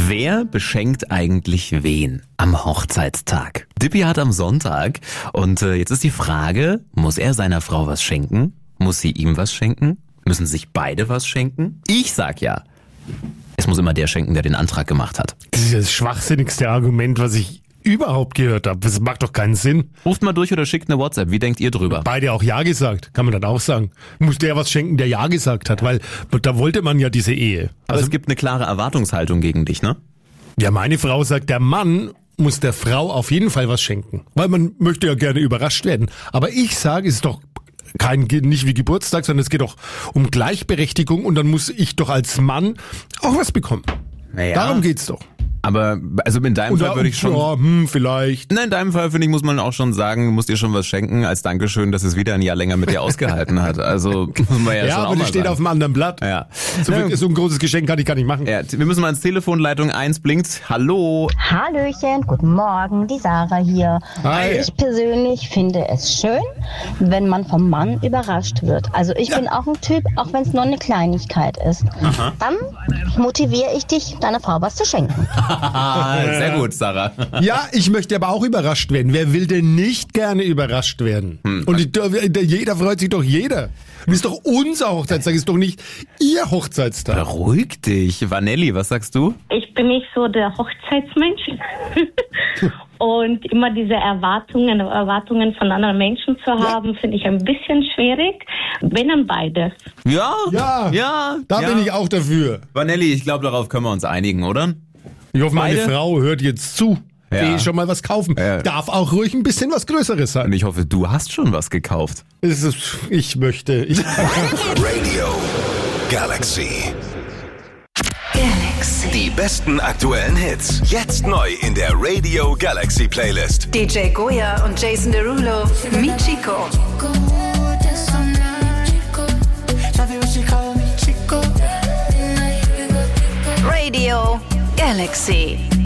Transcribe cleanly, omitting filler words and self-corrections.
Wer beschenkt eigentlich wen am Hochzeitstag? Dippy hat am Sonntag und jetzt ist die Frage, muss er seiner Frau was schenken? Muss sie ihm was schenken? Müssen sich beide was schenken? Ich sag ja. Es muss immer der schenken, der den Antrag gemacht hat. Das ist das schwachsinnigste Argument, was ich überhaupt gehört habe. Das macht doch keinen Sinn. Ruft mal durch oder schickt eine WhatsApp. Wie denkt ihr drüber? Beide auch Ja gesagt, kann man dann auch sagen. Muss der was schenken, der Ja gesagt hat, weil da wollte man ja diese Ehe. Aber es gibt eine klare Erwartungshaltung gegen dich, ne? Ja, meine Frau sagt, der Mann muss der Frau auf jeden Fall was schenken. Weil man möchte ja gerne überrascht werden. Aber ich sage, es ist doch nicht wie Geburtstag, sondern es geht doch um Gleichberechtigung und dann muss ich doch als Mann auch was bekommen. Naja. Darum geht's doch. Aber also in deinem Fall würde ich schon... Ja, vielleicht. Nein, in deinem Fall, finde ich, muss man auch schon sagen, du musst ihr schon was schenken, als Dankeschön, dass es wieder ein Jahr länger mit dir ausgehalten hat. Also muss man ja schon Ja, auch aber mal das steht sagen. auf einem anderen Blatt. Ja. So ein großes Geschenk kann ich gar nicht machen. Ja, wir müssen mal ins Telefon, Leitung 1 blinkt. Hallo. Hallöchen, guten Morgen, die Sarah hier. Hi. Ich persönlich finde es schön, wenn man vom Mann überrascht wird. Also ich bin auch ein Typ, auch wenn es nur eine Kleinigkeit ist. Dann motiviere ich dich, deiner Frau was zu schenken. Sehr gut, Sarah. Ja, ich möchte aber auch überrascht werden. Wer will denn nicht gerne überrascht werden? Und jeder freut sich doch jeder. Und ist doch unser Hochzeitstag, ist doch nicht ihr Hochzeitstag. Beruhig dich. Vanelli, was sagst du? Ich bin nicht so der Hochzeitsmensch. Und immer diese Erwartungen von anderen Menschen zu haben, finde ich ein bisschen schwierig. Wenn dann beides. Ja. Da bin ich auch dafür. Vanelli, ich glaube, darauf können wir uns einigen, oder? Ich hoffe, meine Beide? Frau hört jetzt zu. Ja. Will schon mal was kaufen. Ja. Darf auch ruhig ein bisschen was Größeres Und sein. ich hoffe, du hast schon was gekauft. Ich möchte. Radio Galaxy. Die besten aktuellen Hits. Jetzt neu in der Radio Galaxy Playlist. DJ Goya und Jason Derulo. Michiko. Radio Galaxy.